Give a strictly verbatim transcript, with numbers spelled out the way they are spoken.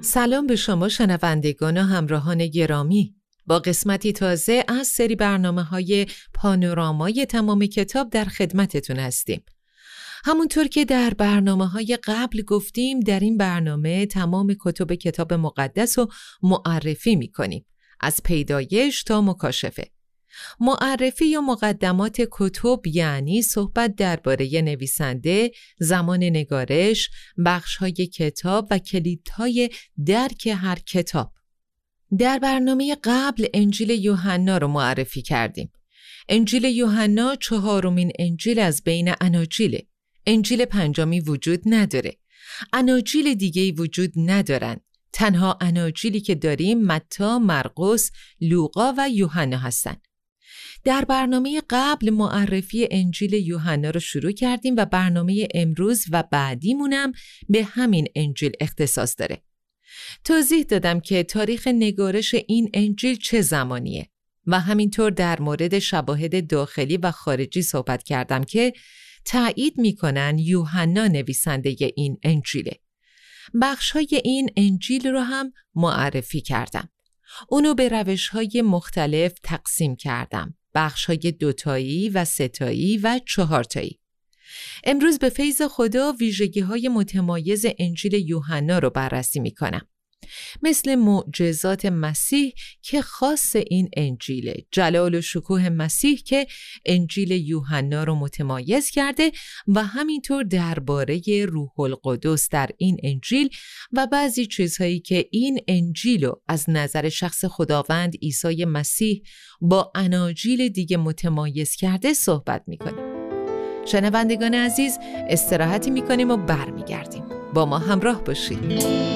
سلام به شما شنوندگان و همراهان گرامی. با قسمتی تازه از سری برنامه‌های پانورامای تمام کتاب در خدمتتون هستیم. همونطور که در برنامه‌های قبل گفتیم، در این برنامه تمام کتب کتاب مقدس رو معرفی می‌کنیم، از پیدایش تا مکاشفه. معرفی یا مقدمات کتب یعنی صحبت درباره نویسنده، زمان نگارش، بخش‌های کتاب و کلیدهای درک هر کتاب. در برنامه قبل انجیل یوحنا رو معرفی کردیم. انجیل یوحنا چهارمین انجیل از بین اناجیله. انجیل پنجمی وجود نداره. اناجیل دیگه‌ای وجود ندارن. تنها اناجیلی که داریم متی، مرقس، لوقا و یوحنا هستن. در برنامه قبل معرفی انجیل یوحنا رو شروع کردیم و برنامه امروز و بعدیمونم به همین انجیل اختصاص داره. توضیح دادم که تاریخ نگارش این انجیل چه زمانیه و همینطور در مورد شواهد داخلی و خارجی صحبت کردم که تایید میکنن یوحنا نویسنده این انجیله. بخش‌های این انجیل رو هم معرفی کردم. اونو به روش‌های مختلف تقسیم کردم. بخش‌های دوتایی و ستایی و چهارتایی. امروز به فیض خدا ویژگی‌های متمایز انجیل یوحنا رو بررسی می‌کنم. مثل معجزات مسیح که خاص این انجیله، جلال و شکوه مسیح که انجیل یوحنا رو متمایز کرده و همینطور درباره روح القدس در این انجیل و بعضی چیزهایی که این انجیل رو از نظر شخص خداوند عیسی مسیح با اناجیل دیگه متمایز کرده صحبت می‌کنیم. شنوندگان عزیز، استراحتی می‌کنیم و برمیگردیم. با ما همراه باشید.